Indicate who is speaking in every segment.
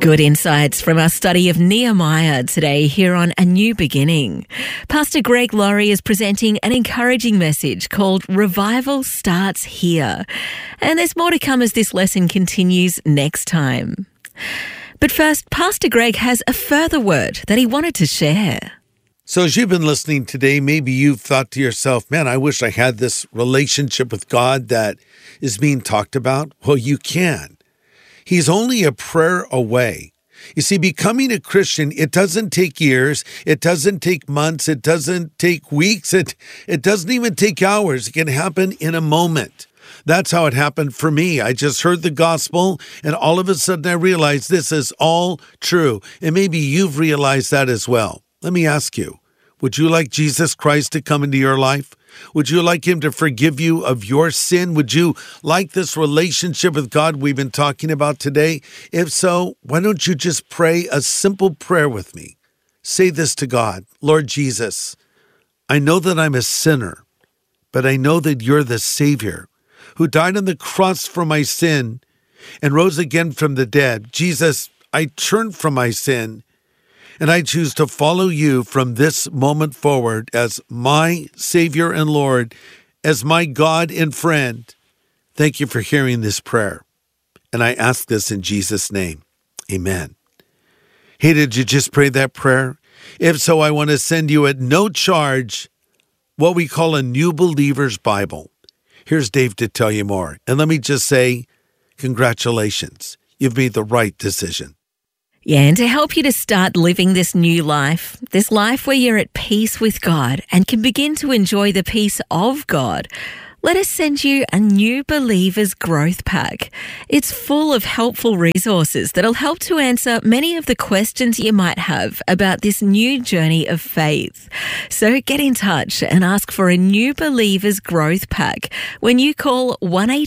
Speaker 1: Good insights from our study of Nehemiah today here on A New Beginning. Pastor Greg Laurie is presenting an encouraging message called Revival Starts Here. And there's more to come as this lesson continues next time. But first, Pastor Greg has a further word that he wanted to share.
Speaker 2: So as you've been listening today, maybe you've thought to yourself, man, I wish I had this relationship with God that is being talked about. Well, you can. He's only a prayer away. You see, becoming a Christian, it doesn't take years. It doesn't take months. It doesn't take weeks. It doesn't even take hours. It can happen in a moment. That's how it happened for me. I just heard the gospel, and all of a sudden I realized this is all true. And maybe you've realized that as well. Let me ask you, would you like Jesus Christ to come into your life? Would you like him to forgive you of your sin? Would you like this relationship with God we've been talking about today? If so, why don't you just pray a simple prayer with me? Say this to God: Lord Jesus, I know that I'm a sinner, but I know that you're the Savior who died on the cross for my sin and rose again from the dead. Jesus, I turn from my sin, and I choose to follow you from this moment forward as my Savior and Lord, as my God and friend. Thank you for hearing this prayer. And I ask this in Jesus' name. Amen. Hey, did you just pray that prayer? If so, I want to send you at no charge what we call a New Believer's Bible. Here's Dave to tell you more. And let me just say, congratulations. You've made the right decision.
Speaker 1: Yeah, and to help you to start living this new life, this life where you're at peace with God and can begin to enjoy the peace of God, let us send you a New Believers Growth Pack. It's full of helpful resources that'll help to answer many of the questions you might have about this new journey of faith. So get in touch and ask for a New Believers Growth Pack when you call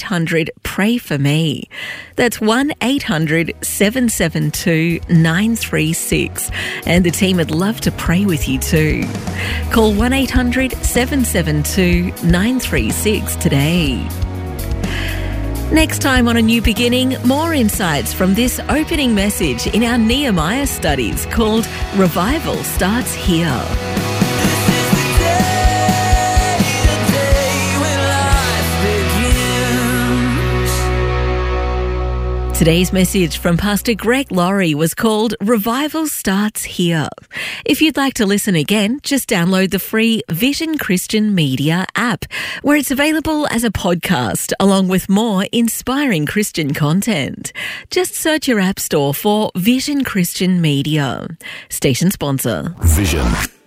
Speaker 1: 1-800-PRAY-FOR-ME. That's 1-800-772-936. And the team would love to pray with you too. Call 1-800-772-936 today. Next time on A New Beginning, more insights from this opening message in our Nehemiah studies called Revival Starts Here. Today's message from Pastor Greg Laurie was called Revival Starts Here. If you'd like to listen again, just download the free Vision Christian Media app, where it's available as a podcast along with more inspiring Christian content. Just search your app store for Vision Christian Media. Station sponsor.
Speaker 3: Vision